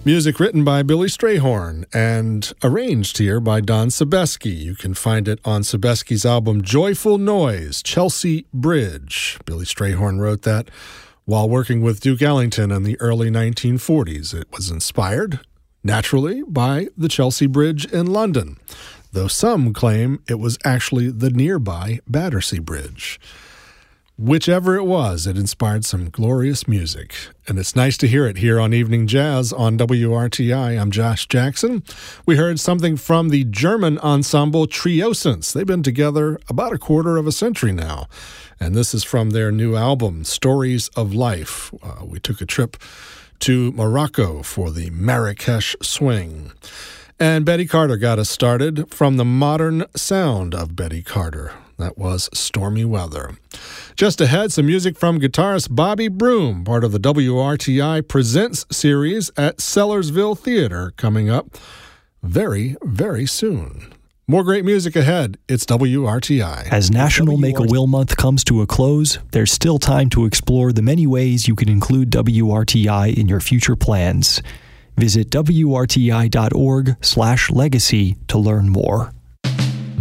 Music written by Billy Strayhorn and arranged here by Don Sebesky. You can find it on Sebesky's album Joyful Noise, Chelsea Bridge. Billy Strayhorn wrote that while working with Duke Ellington in the early 1940s. It was inspired, naturally, by the Chelsea Bridge in London, though some claim it was actually the nearby Battersea Bridge. Whichever it was, it inspired some glorious music, and it's nice to hear it here on Evening Jazz on WRTI. I'm Josh Jackson. We heard something from the German ensemble Triosens. They've been together about a quarter of a century now, and this is from their new album, Stories of Life. We took a trip to Morocco for the Marrakesh Swing. And Betty Carter got us started from the modern sound of Betty Carter. That was Stormy Weather. Just ahead, some music from guitarist Bobby Broom, part of the WRTI Presents series at Sellersville Theater, coming up very, very soon. More great music ahead. It's WRTI. As National Make-A-Will Month comes to a close, there's still time to explore the many ways you can include WRTI in your future plans. Visit WRTI.org/legacy to learn more.